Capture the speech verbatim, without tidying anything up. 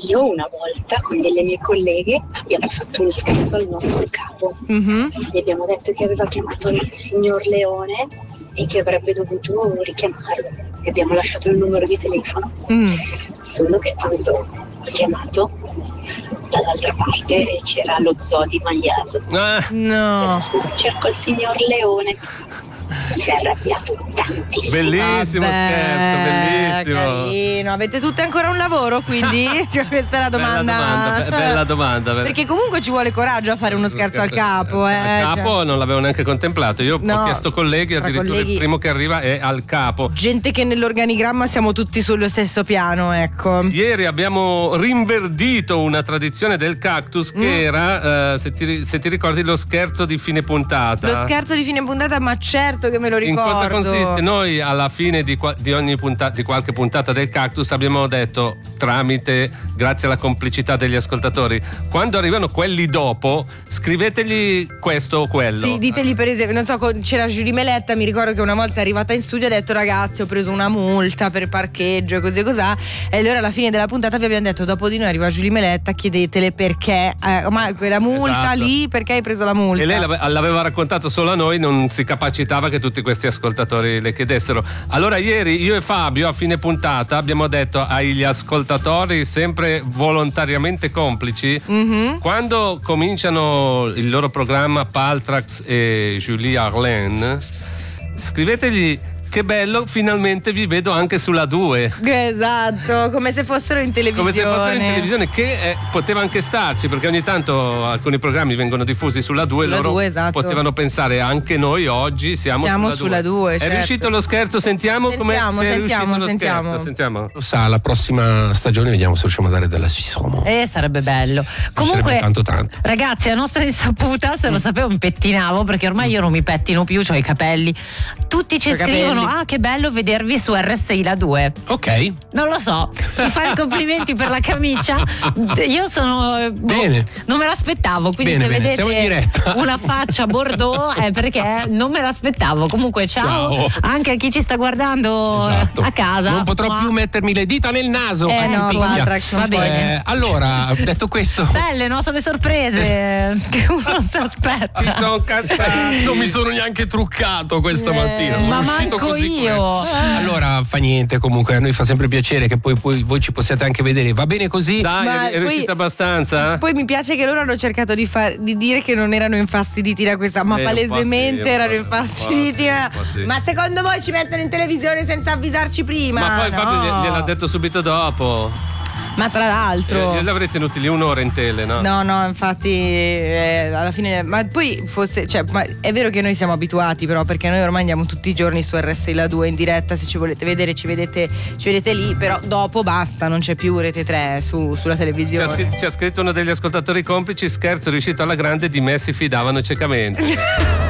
io una volta con delle mie colleghe abbiamo fatto uno scherzo al nostro capo. Mm-hmm. Gli abbiamo detto che aveva chiamato il signor Leone e che avrebbe dovuto richiamarlo. E abbiamo lasciato il numero di telefono. Mm. Solo che quando ho chiamato, dall'altra parte c'era lo zoo di Magliaso. Ah. No. Ho detto, scusa, cerco il signor Leone. Si è arrabbiato tantissimo. Bellissimo Vabbè, scherzo, bellissimo. Carino. Avete tutte ancora un lavoro, quindi? Cioè, questa è la domanda. Bella domanda, be- bella domanda. Perché comunque ci vuole coraggio a fare uno scherzo, al capo. Eh, al capo cioè. non l'avevo neanche contemplato. Io No, ho chiesto colleghi, tra addirittura colleghi- il primo che arriva è al capo. Gente che nell'organigramma siamo tutti sullo stesso piano, ecco. Ieri abbiamo rinverdito una tradizione del Cactus che Mm. era, eh, se, ti, se ti ricordi, lo scherzo di fine puntata. Lo scherzo di fine puntata, ma certo che me lo In ricordo. cosa consiste? Noi alla fine di, qua- di ogni puntata, di qualche puntata del Cactus abbiamo detto, tramite, grazie alla complicità degli ascoltatori, quando arrivano quelli dopo, scrivetegli questo o quello. Sì, ditegli per esempio, non so, con- c'era Giulia Meletta, mi ricordo che una volta è arrivata in studio e ha detto ragazzi ho preso una multa per parcheggio e così e cos'ha, e allora alla fine della puntata vi abbiamo detto dopo di noi arriva Giulia Meletta, chiedetele perché, eh, ma quella multa Esatto. lì, perché hai preso la multa? E lei l'ave- l'aveva raccontato solo a noi, non si capacitava che tutti questi ascoltatori le chiedessero. Allora ieri io e Fabio a fine puntata abbiamo detto agli ascoltatori, sempre volontariamente complici, Mhm. quando cominciano il loro programma Paltrax e Julie Arlen, scrivetegli che bello, finalmente vi vedo anche sulla due. Esatto, come se fossero in televisione. Come se fossero in televisione, che eh, poteva anche starci, perché ogni tanto alcuni programmi vengono diffusi sulla due e Sulla loro due, esatto. potevano pensare anche noi oggi siamo, Siamo sulla, sulla due, È certo. riuscito lo scherzo? Sentiamo, come Sentiamo, se è sentiamo, riuscito lo sentiamo. scherzo. Sentiamo. Lo sa, la prossima stagione vediamo se riusciamo a dare della Suisse Romand. Eh, sarebbe bello. Comunque, Sarebbe tanto tanto. ragazzi, a nostra insaputa, se lo sapevo, mi pettinavo, perché ormai io non mi pettino più, ho i capelli. Tutti ci C'ho i scrivono: capelli. ah, che bello vedervi su R S I la due. Ok, Non lo so, mi fare i complimenti per la camicia. Io sono. boh, Bene. non me l'aspettavo. Quindi, Bene, se bene, vedete siamo in diretta. una faccia bordeaux è perché non me l'aspettavo. Comunque, ciao, Ciao. anche a chi ci sta guardando esatto. a casa. Non potrò Ma- più mettermi le dita nel naso. Eh no, Antipichia. Paltrax, non Va puoi. bene. Eh, allora, detto questo, Belle, no? Sono le sorprese che uno si aspetta. Ci sono cascati. non mi sono neanche truccato questa Eh, mattina. Sono ma uscito manco così io. com'è. Allora, fa niente, comunque a noi fa sempre piacere che poi, poi voi ci possiate anche vedere. Va bene così? Dai, Ma è, è poi- riuscita abbastanza? Poi mi piace che loro hanno cercato di, far, di dire che non erano infastiditi da questa, ma Eh, un po' palesemente sì, un po' erano sì, un po' infastiditi. sì, un po' sì. Ma secondo voi ci mettono in televisione senza avvisarci prima? Ma poi No. Fabio glie- gliel'ha detto subito dopo. Ma tra l'altro. Eh, L'avrei tenuti lì un'ora in tele, no? No, no, infatti eh, alla fine. Ma poi fosse. Cioè, ma è vero che noi siamo abituati, però, perché noi ormai andiamo tutti i giorni su R S I la due in diretta. Se ci volete vedere, ci vedete, ci vedete lì. Però dopo basta, non c'è più Rete tre su, sulla Ci ha, televisione. scr- ci ha scritto uno degli ascoltatori complici: scherzo riuscito alla grande, di me si fidavano ciecamente.